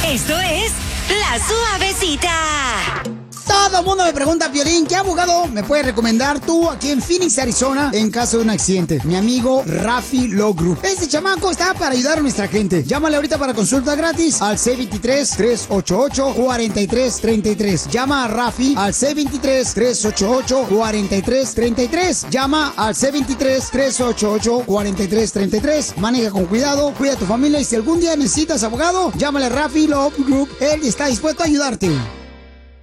Esto es La Suavecita. Todo el mundo me pregunta, Piolín, ¿qué abogado me puedes recomendar tú aquí en Phoenix, Arizona, en caso de un accidente? Mi amigo Rafi Law Group. Este chamaco está para ayudar a nuestra gente. Llámale ahorita para consulta gratis al C23-388-4333. Llama a Rafi al C23-388-4333. Llama al C23-388-4333. Maneja con cuidado, cuida a tu familia y si algún día necesitas abogado, llámale a Rafi Law Group. Él está dispuesto a ayudarte.